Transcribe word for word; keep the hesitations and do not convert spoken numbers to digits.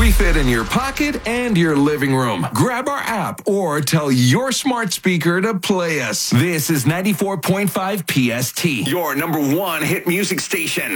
We fit in your pocket and your living room. Grab our app or tell your smart speaker to play us. This is ninety-four point five P S T, your number one hit music station.